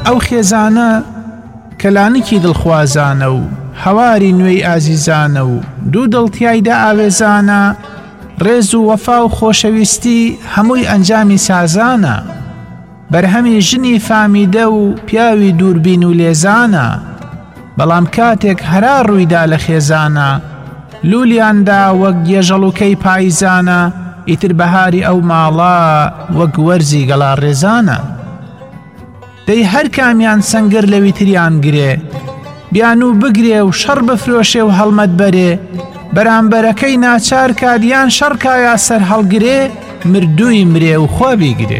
ئەو خێزانە کەلانکی دڵخوازانە و هەواری نوێی ئازیزانە و دوو دڵتیایدا ئاوێزانە، ڕێز و وەفا و خۆشەویستی هەمووی ئەنجامی سازانە، بەرهەمی ژنی فامیدە و پیاوی دووربین و لێزانە، بەڵام کاتێک هەرا ڕوویدا لە خێزانە، لولیاندا وەک گێژەڵوکەی پاییزانە، ئیتر بەهاری ئەو ماڵە وەک وەرزی گەڵا ڕێزانە. دەی هەر کامیان سەنگر لە ویتریان گرێ، بیان و بگرێ و شەڕ بفرۆشێ و هەڵمەت بەرێ، بەرامبەرەکەی ناچار کادیان شەڕکایە سەر هەڵگرێ، مردووی مرێ و خۆ بیگرێ.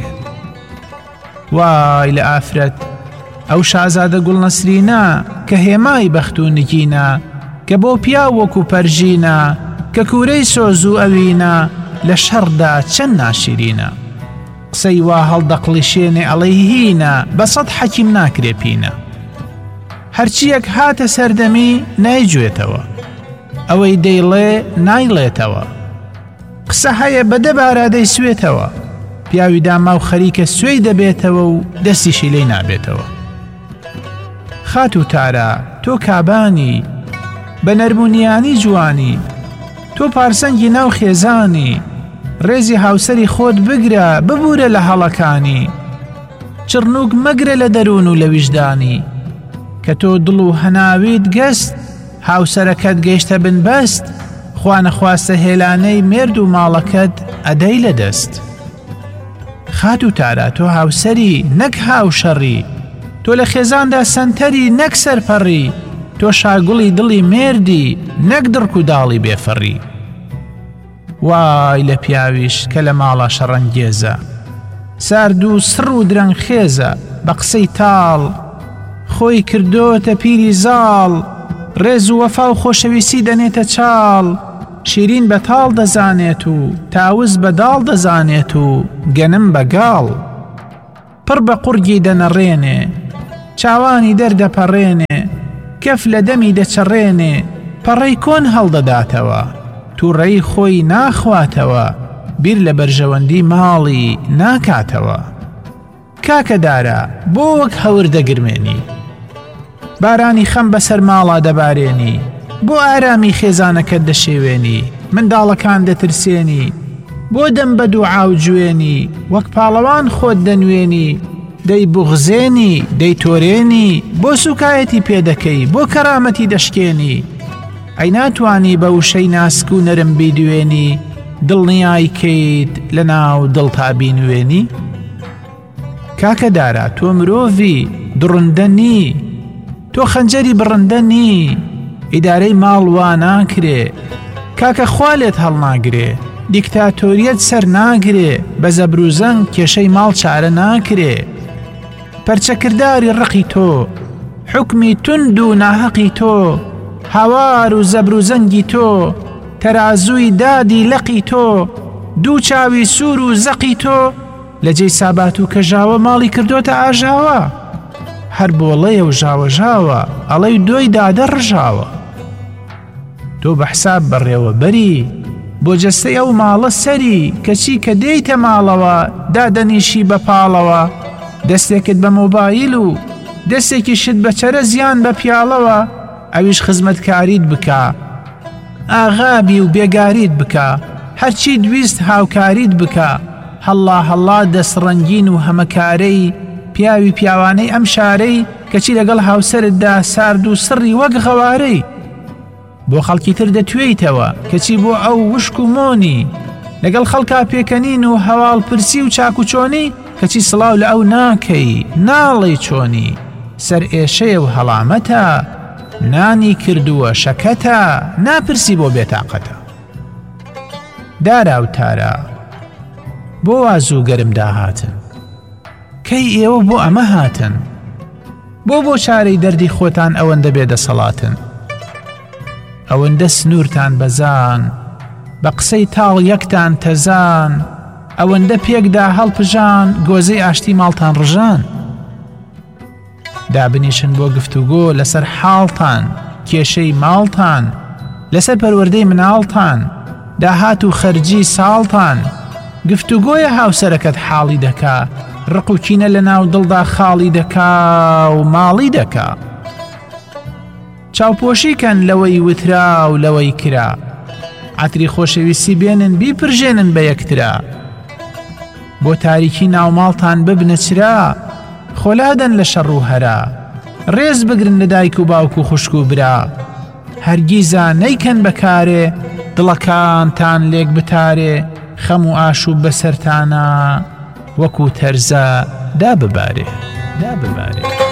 وای لە ئافرەت ئەو شازادە گوڵنەسرینە کە هێمای بەخت و نگینە، کە بۆ پیا وەکو پەرژینە، کە کوورەی سۆز و ئەوینە، لە شەڕدا چەند ناشرینە. قسەی وا هەڵدەقڵیشێنێ ئەڵەی هینە، بەسەد حەکیم ناکرێ پینە. هەرچیەک هاتە سەردەمی نایگوێتەوە، ئەوەی دەیڵێ نایڵێتەوە. قسە هەیە بەدە بارادەی سوێتەوە، پیاوی داما و خەریکە سوێی دەبێتەوە و دەستیشی لێی نابێتەوە. خات و تارە تۆ کابانی، بە نەرمونیانی جوانی، تۆ پارسەنگی ناو خێزانی، ڕێزی هاوسەری خۆت بگرە ببورە لە هەڵەکانی، چڕنوک مەگرە لە دەروون و لە ویژدانی، کە تۆ دڵ و هەناویت گەست، هاوسەرەکەت گەیشتە بنبەست، خوا نەخواستە هێلانەی مێرد و ماڵەکەت ئەدەی لە دەست. خات و تارە تۆ هاوسەری نەک هاوشەڕی، تۆ لە خێزاندا سەنتەری نەک سەرپەڕی، تۆ شاگوڵی دڵی مێردی نەک دڕک و داڵی بێفەڕی. وای لە پیاویش کە لە ماڵە شەڕەنگێزە، سارد و سڕ و درەنگ خێزە، بە قسەی تاڵ خۆی کردۆتە پیری زاڵ، ڕێز و وەفا و خۆشەویستی دەنێتە چاڵ، شیرین بە تاڵ دەزانێت و تاوز بە داڵ دەزانێت و گەنم بە گاڵ. پڕ بە قورگی دەنەڕێنێ، چاوانی دەردەپەڕێنێ، کەف لە دەمی دەچەڕێنێ، پەڕەی کۆن هەڵدەداتەوە، تووڕەی خۆی ناخواتەوە، بیر لە بەرژەوەندی ماڵی ناکاتەوە. کاکەدارە بۆ وەک هەور دەگرمێنی، بارانی خەم بەسەر ماڵا دەبارێنی، بۆ ئارامی خێزانەکەت دەشێوێنی، منداڵەکان دەترسێنی، بۆ دەم بە دوعا و جوێنی، وەک پاڵەوان خۆت دەنوێنی، دەی بوغزێنی دەی تۆرێنی، بۆ سوکایەتی پێدەکەی، بۆ کەرامەتی دەشکێنی، ئەی ناتوانی بە وشەی ناسک و نەرم بیدوێنی، دڵنیای کەیت لە ناو دڵ تا بینوێنی. کاکەدارە تۆ مرۆڤی دڕندە نی، تۆ خەنجەری بڕندە نی، ئیدارەی ماڵ وا ناکرێ، کاکە خوالێت هەڵناگرێ، دیکتاتۆریەت سەر ناگرێ، بە زەبروزەنگ کێشەی ماڵ چارە ناکرێ. پەرچەکرداری ڕقی تۆ، حکمی توند و ناحەقی تۆ، هاوار و زەبروزەنگی تۆ، تەرازووی دادی لەقی تۆ، دوو چاوی سوور و زەقی تۆ، لە جێی سابات و کەژاوە ماڵی کردۆتە ئاژاوە، هەر بۆڵەیە و ژاوەژاوە، ئەڵەی دۆی دادە ڕژاوە. تۆ بە حساب بەڕێوە بەری، بۆ جەستەی ئەو ماڵە سەری، کەچی کە دێیتە ماڵەوە دادەنیشی بە پاڵەوە، دەستێکت بە مۆبایل و دەستێکی شت بە چەرە زیان بە پیاڵەوە، ئەویش خزمەتکاریت بکە، ئاغابی و بێگاریت بکە، هەرچی دویست هاوکاریت بکە، هەڵا هەڵا دەسڕەنگین و هەمەکارەی پیاوی پیاوانەی ئەم شارەی، کەچی لەگەڵ هاوسەرتدا سارد و سڕی وەک غەوارەی، بۆ خەڵکی تر دەتوێیتەوە، کەچی بۆ ئەو وشک و مۆنی، لەگەڵ خەڵکا پێکەنین و هەواڵ پرسی و چاکوچۆنی، کەچی سڵاو لە ئەو ناکەی ناڵی چۆنی، سەر ئێشەیە و هەڵامەتە، نانی کردووە شەکەتە، ناپرسی بۆ بێتاقەتە. دارا و تارە بۆ وازوو گەرم داهاتن، کەی ئێوە بۆ ئەمە هاتن، بۆ چارەی دەردی خۆتان ئەوەندە بێدەسەڵاتن، ئەوەندە سنوورتان بەزان، بە قسەی تاڵ یەکتان تەزان، ئەوەندە پێکدا هەڵپژان، گۆزەی ئاشتی ماڵتان ڕژان. دابنیشن بۆ گفتوگۆ لەسەر حاڵتان، کێشەی ماڵتان، لەسەر پەروەردەی مناڵتان، داهات و خەرجی ساڵتان، گفتوگۆیە هاوسەرەکەت حاڵی دەکا، ڕق و کینە لە ناو دڵدا خاڵی دەکا و ماڵی دەکا. چاوپۆشیکەن لەوەی وترا و لەوەی کرا، عەتری خۆشەویستی بێنن بیپڕژێنن بە یەکترا. بۆ تاریکی ناوماڵتان ببنە چرا، خۆلادەن لە شەڕ و هەرا. ڕێز بگرن لە دایک و باوک و خوشک و برا، هەرگیزە نەیکەن بەکارێ دڵەکانتان لێک بتارێ. خەم و ئاشوب بەسەرتانە وەکو تەرزە داببارێ.